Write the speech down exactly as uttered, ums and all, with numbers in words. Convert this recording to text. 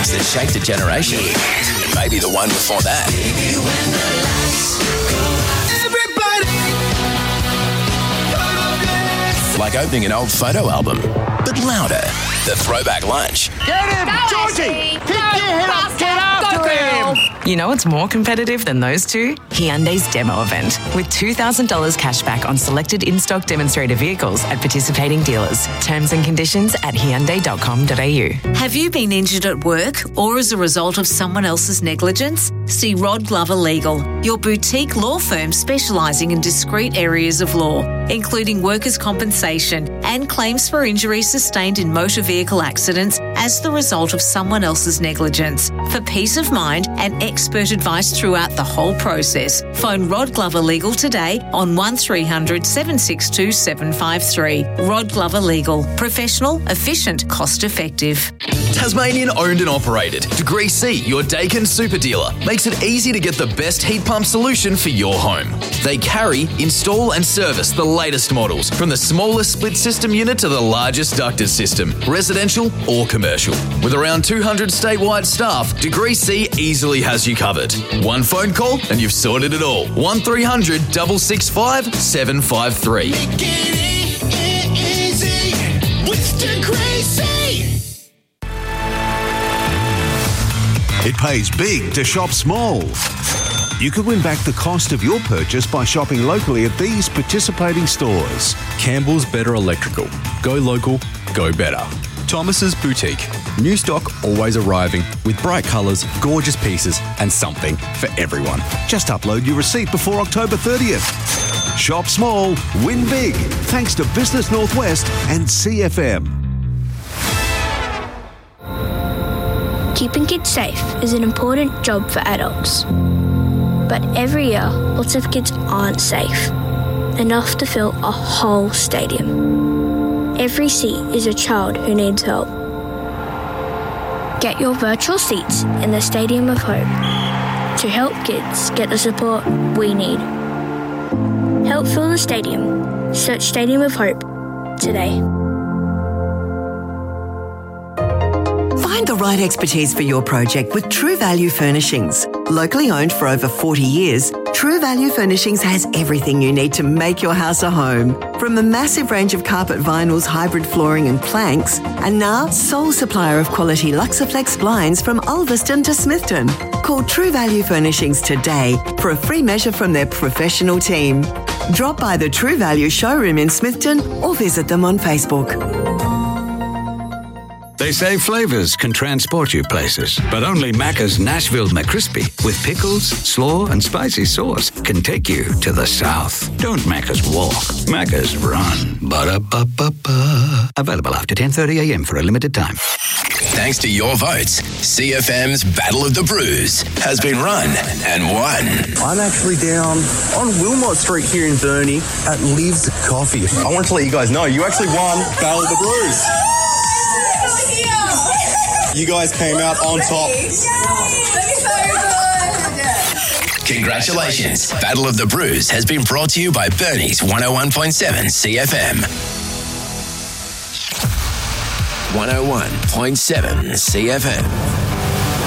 songs that shaped a generation. And maybe the one before that. Like opening an old photo album, but louder. The Throwback Lunch. Get him! Georgie! Pick your head up! Get after him! You know what's more competitive than those two? Hyundai's demo event, with two thousand dollars cash back on selected in-stock demonstrator vehicles at participating dealers. Terms and conditions at hyundai dot com dot a u. Have you been injured at work or as a result of someone else's negligence? See Rod Glover Legal, your boutique law firm specialising in discrete areas of law, including workers' compensation and claims for injuries sustained in motor vehicle accidents as the result of someone else's negligence. For peace of mind and expert advice throughout the whole process, phone Rod Glover Legal today on one three hundred seven six two seven five three. Rod Glover Legal. Professional, efficient, cost effective. Tasmanian owned and operated. Degree C, your Daikin super dealer, makes it easy to get the best heat pump solution for your home. They carry, install and service the latest models, from the smallest split system unit to the largest ducted system, residential or commercial. With around two hundred statewide staff, Degree C easily has you covered. One phone call and you've sorted it all. one three hundred six six five seven five three. Make it easy with Degree C. It pays big to shop small. You could win back the cost of your purchase by shopping locally at these participating stores. Campbell's Better Electrical. Go local, go better. Thomas's Boutique. New stock always arriving with bright colours, gorgeous pieces and something for everyone. Just upload your receipt before October thirtieth. Shop small, win big. Thanks to Business Northwest and C F M. Keeping kids safe is an important job for adults. But every year, lots of kids aren't safe enough to fill a whole stadium. Every seat is a child who needs help. Get your virtual seats in the Stadium of Hope to help kids get the support we need. Help fill the stadium. Search Stadium of Hope today. Find the right expertise for your project with True Value Furnishings. Locally owned for over forty years, True Value Furnishings has everything you need to make your house a home. From the massive range of carpet vinyls, hybrid flooring and planks, and now sole supplier of quality Luxaflex blinds from Ulverston to Smithton. Call True Value Furnishings today for a free measure from their professional team. Drop by the True Value showroom in Smithton or visit them on Facebook. They say flavours can transport you places, but only Macca's Nashville McCrispy with pickles, slaw and spicy sauce can take you to the south. Don't Macca's walk, Macca's run. Ba-da-ba-ba-ba. Available after ten thirty a m for a limited time. Thanks to your votes, C F M's Battle of the Brews has been run and won. I'm actually down on Wilmot Street here in Burnie at Liv's Coffee. I want to let you guys know, you actually won Battle of the Brews. You guys came out on top. Congratulations. Battle of the Brews has been brought to you by Burnie's one oh one point seven C F M. one oh one point seven C F M.